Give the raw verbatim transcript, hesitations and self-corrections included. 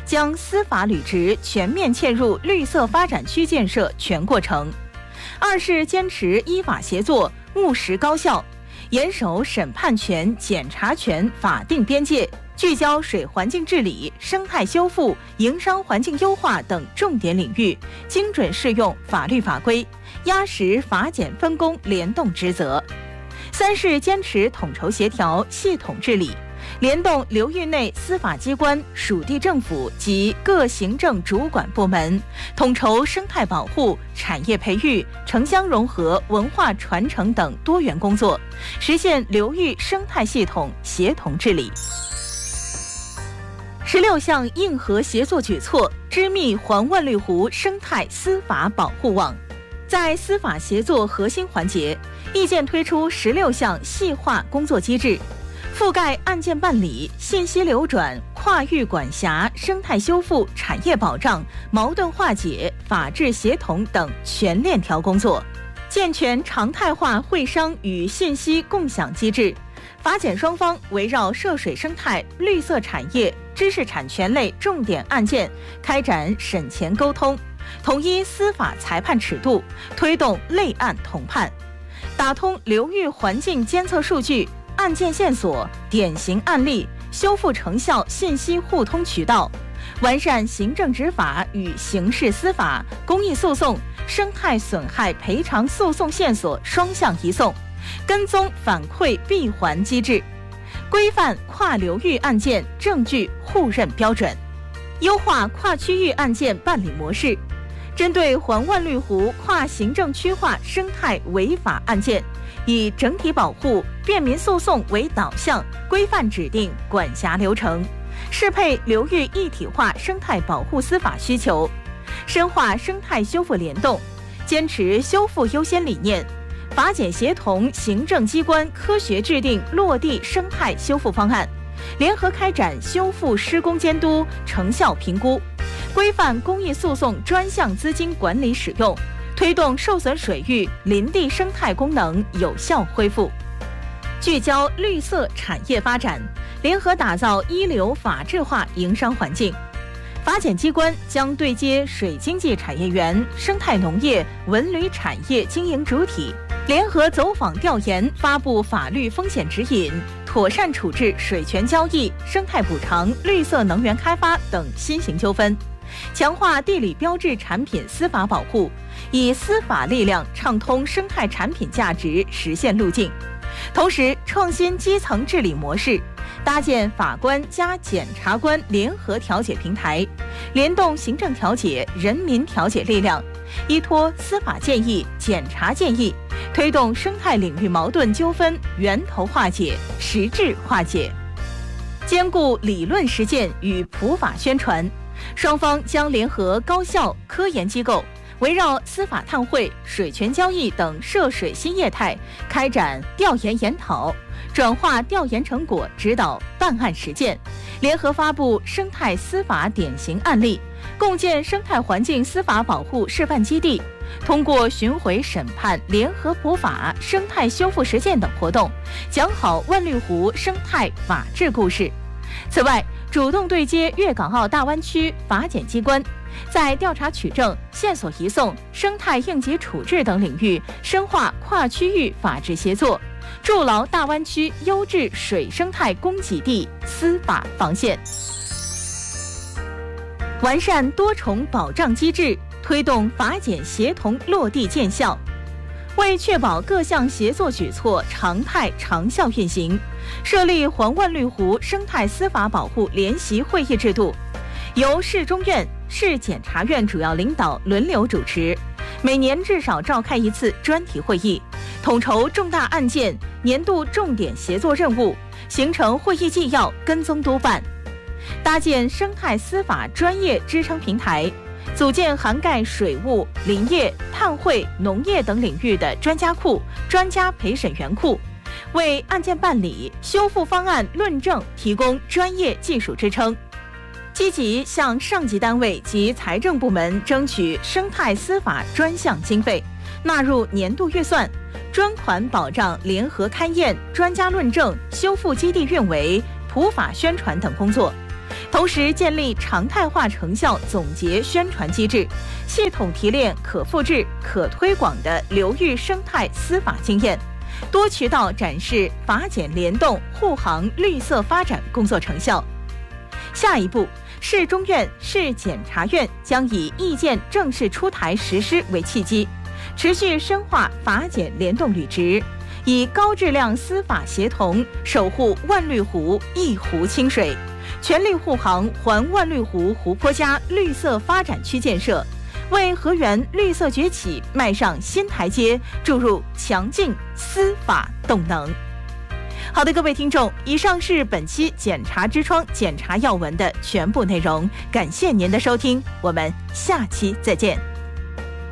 将司法履职全面嵌入绿色发展区建设全过程。二是坚持依法协作，务实高效，严守审判权、检察权法定边界，聚焦水环境治理、生态修复、营商环境优化等重点领域，精准适用法律法规，压实法检分工联动职责。三是坚持统筹协调、系统治理，联动流域内司法机关、属地政府及各行政主管部门，统筹生态保护、产业培育、城乡融合、文化传承等多元工作，实现流域生态系统协同治理。十六项硬核协作举措，织密环万绿湖生态司法保护网。在司法协作核心环节，意见推出十六项细化工作机制，覆盖案件办理、信息流转、跨域管辖、生态修复、产业保障、矛盾化解、法治协同等全链条工作，健全常态化会商与信息共享机制。法检双方围绕涉水生态、绿色产业、知识产权类重点案件开展审前沟通，统一司法裁判尺度，推动类案统判，打通流域环境监测数据、案件线索、典型案例、修复成效信息互通渠道，完善行政执法与刑事司法、公益诉讼、生态损害赔偿诉讼线索双向移送，跟踪反馈闭环机制，规范跨流域案件证据互认标准，优化跨区域案件办理模式。针对环万绿湖跨行政区划生态违法案件，以整体保护、便民诉讼为导向，规范指定管辖流程，适配流域一体化生态保护司法需求，深化生态修复联动，坚持修复优先理念，法检协同行政机关科学制定落地生态修复方案，联合开展修复施工监督、成效评估，规范公益诉讼专项资金管理使用，推动受损水域林地生态功能有效恢复。聚焦绿色产业发展，联合打造一流法治化营商环境。法检机关将对接水经济产业园、生态农业、文旅产业经营主体，联合走访调研，发布法律风险指引，妥善处置水权交易、生态补偿、绿色能源开发等新型纠纷，强化地理标志产品司法保护，以司法力量畅通生态产品价值实现路径。同时，创新基层治理模式，搭建法官加检察官联合调解平台，联动行政调解、人民调解力量，依托司法建议、检察建议，推动生态领域矛盾纠纷源头化解、实质化解。兼顾理论实践与普法宣传，双方将联合高校、科研机构，围绕司法碳汇、水权交易等涉水新业态，开展调研研讨，转化调研成果指导办案实践，联合发布生态司法典型案例，共建生态环境司法保护示范基地，通过巡回审判、联合普法、生态修复实践等活动，讲好万绿湖生态法治故事。此外，主动对接粤港澳大湾区法检机关，在调查取证、线索移送、生态应急处置等领域深化跨区域法治协作，筑牢大湾区优质水生态供给地司法防线。完善多重保障机制，推动法检协同落地见效。为确保各项协作举措常态长效运行，设立环万绿湖生态司法保护联席会议制度，由市中院、市检察院主要领导轮流主持，每年至少召开一次专题会议，统筹重大案件、年度重点协作任务，形成会议纪要，跟踪督办。搭建生态司法专业支撑平台，组建涵盖水务、林业、碳汇、农业等领域的专家库、专家陪审员库，为案件办理、修复方案论证提供专业技术支撑。积极向上级单位及财政部门争取生态司法专项经费，纳入年度预算，专款保障联合勘验、专家论证、修复基地运维、普法宣传等工作， 同时建立常态化成效总结宣传机制，系统提炼可复制、可推广的流域生态司法经验，多渠道展示法检联动护航绿色发展工作成效。下一步，市中院、市检察院将以意见正式出台实施为契机，持续深化法检联动履职，以高质量司法协同守护万绿湖一湖清水，全力护航环万绿湖湖泊加绿色发展区建设，为河源绿色崛起迈上新台阶，注入强劲司法动能。好的，各位听众，以上是本期检察之窗检察要闻的全部内容，感谢您的收听，我们下期再见。